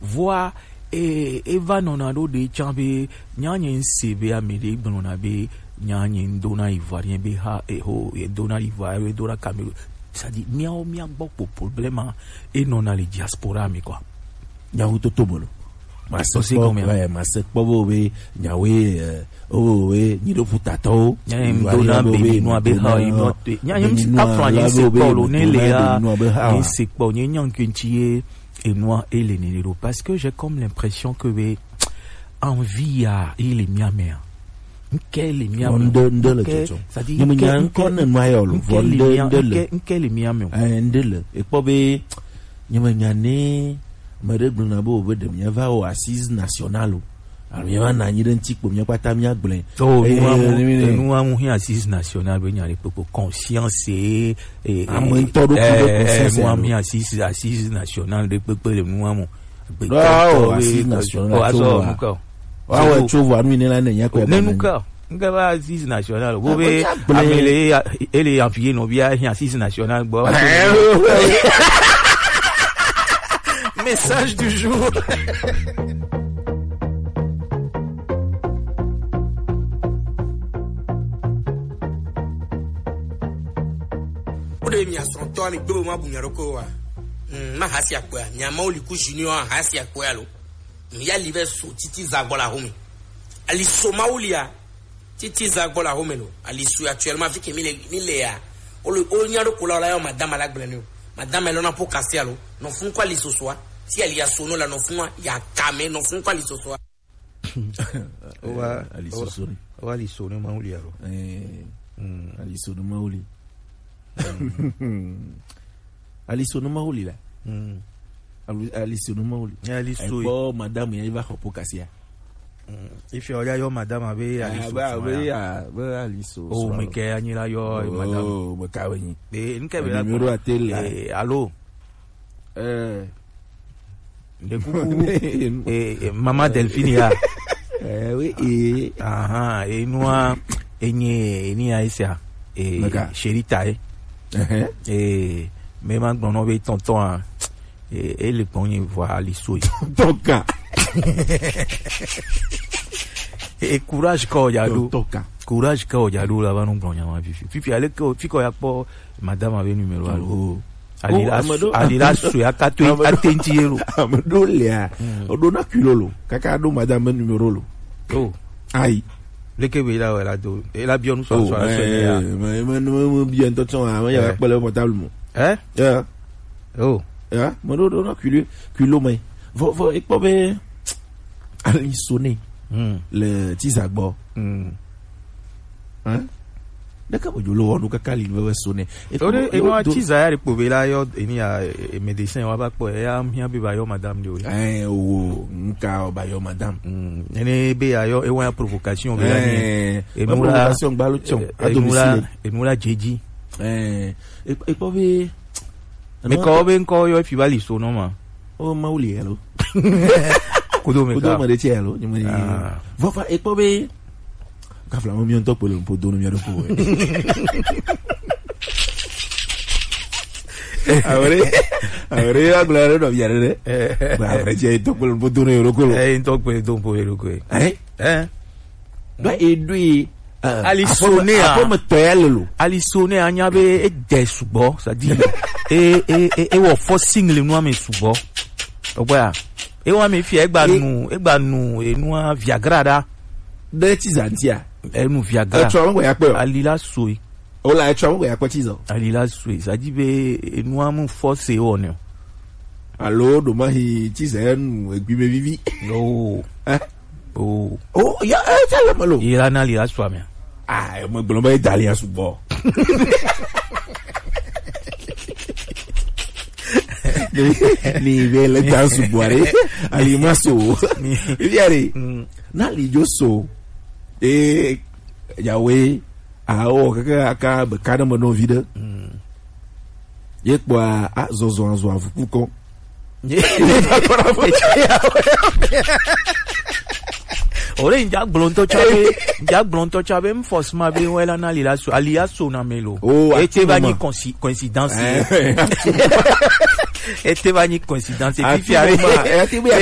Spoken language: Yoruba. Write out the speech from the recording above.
voir Eva nonado de chambe nyanyen sebe amede bonona be nyanyen dona ivoirien be ha ho e dona ivoire dona Cameroun. Ça dit miao mia beaucoup problème et non à les diaspora mais quoi. Nyawu totobolo. C'est combien? Ouais, ma c'est pobo be nyawe we nido putato. Dona be no be ha inote. Nyanyem ka franye se polonais léa. Et c'est quoi nyanyen kintie et moi et les nénéro parce que j'ai comme l'impression que envie à il est mia mère. Quel est mia mère? Ça dit quel est mia mère? Ndele et pas be nyamanyane madeglu na bo be de mia va au assise nationale. Alors mia na nyidentik po mia kwata mia gble. Oh nous avons une assise nationale be nyare pour conscience et amoy todo conscience. Moi mi assise nationale de peuple nous avons. Assise nationale. Ouais, tu vois nous là nya ko. Nenuka ngaba assise nationale. Bo be amele ele envier no bia assise nationale bo. Message du jour. Ode mi asonto mi gbe mo bunyaroko wa. Ma hasi akwa nyama oliku junior hasi akwa lo. Mi ya live so titi zagbola home. Ali soma ulia titi zagbola home lo. Ali su actuellement fi ke mi le ya. O nyaroko la yo madame alagblenu. Madame elona po kase lo. No fun kwa li soswa. Si ali ya sono la no fun ya kame no fun kwa li soswa. Owa ali sosoni. Owa ali sono ma ulia lo. Ali sono ma uli. Ali sono ma uli la. Ali sono ma uli. Ali so. Bo madame ya va ko kasia. If you are your madame abe ali so. Ba ali so. Oh me ke anyila yo madame. Oh me ka wenyi. Nke be la numéro à télé. Allô. De coucou. Maman Delphine ya. Oui. Aha, et moi ni aïssa et chéri taille. Et même quand on veut tonton et le premier voir l'issue. Toka. Et courage quand il y a l'eau. Toka. Courage quand il y a l'eau là-bas non blanc ma fifi. Fifi allez fifi ya po madame avait numéro allo. Alila su ya katu atentiero. Amado lea. Odona kilolo. Kaka do madame numéro lo. Oh. Aïe. Lekebe là ouais là do. Et la bien nous soit là. Mais bien attention à il y a pas le portable mo. Hein? Yeah. Oh. Yeah, mano do na kilo mais. Vo et pas be ali sonner. Le tisagbo. Hein? D'accord, je le vois nous kakali nous va sonner. Et moi tisa ya pour là yo ni a médecin wa ba po ya mia be ba yo madame de oui. Nka ba yo madame. Ene be ya yo e wa provocation be et nous la provocation balution à domicile. Et nous la jeji. Et pas be mais quand ben ko yo fi ba li so no ma. Oh mauli hello. Kudo me de tielo, ni mani. Va fa e pas be Kafla mo mi on top pour donner mi repos. Ahora agora no viare. Ba frece to pour donner repos. To pour donner repos. Ba edui ali sonner comme toyalo. Ali sonner anyabe e desubo, ça dit e wo forcing le no me subo. Ogba e wa me fi egba nu e nu Viagra da. De tizantia. Nous Viagra. Alila soui. Oh là, tu as quoi tizo? Alila soui. Ça dit be nous avons forcé on. Allô, demain il tizen et puis me vivi. Oh. Hein? Oh. Oh, ya ça le malo. Il a na lila soui mais. Ah, moi bon ba italien sous bord. Ni belle dans sous boire. Ali maso. Viare. Na li joso. Et Yahweh kaka bekana mono vide. Yekwa zozo anzo avuko. Ore njak blonto chabe mfosma be wela na lila so alia so na melo. Ete bani coïncidence. Ete bani coïncidence et puis